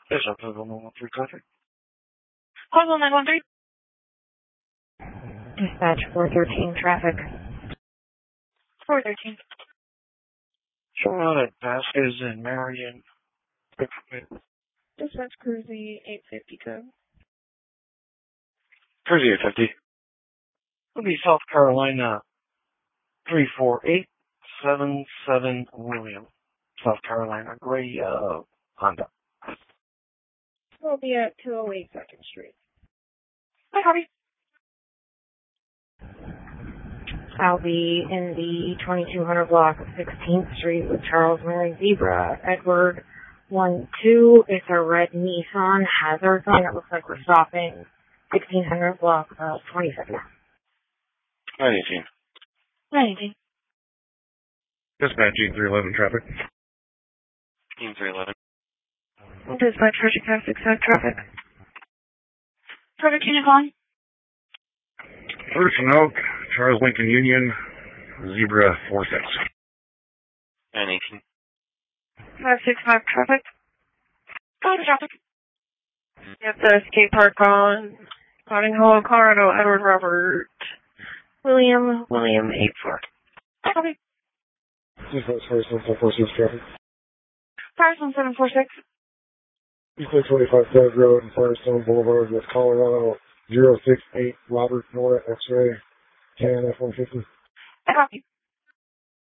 Yes, I'm Puzzle 913 traffic. Puzzle 913. Dispatch 413 traffic. 413. Showing out at Vasquez and Marion. Dispatch Cruzy 850 code. Cruzy 850. Will be South Carolina 34877 William. South Carolina, gray Honda. We'll be at 208 2nd Street. Hi, copy. I'll be in the 2200 block of 16th Street with Charles Mary Zebra. Edward 12. It's a red Nissan Hazard sign. It looks like we're stopping 1600 block of 22nd. 918. 918. Dispatch 311 traffic. 311. Dispatch Virgin Car 6 traffic. Traffic, can you call? Ferguson Oak, Charles Lincoln Union, Zebra 46. 918. 565 traffic. Go to traffic. Yep, the skate park on Cotting Hollow, Colorado, Edward Robert William 84. Copy. Dispatch 446 traffic. Firestone 746. East 25 Flag Road and Firestone Boulevard, West Colorado, 068 Robert Nora X-ray, Can F-150. Copy.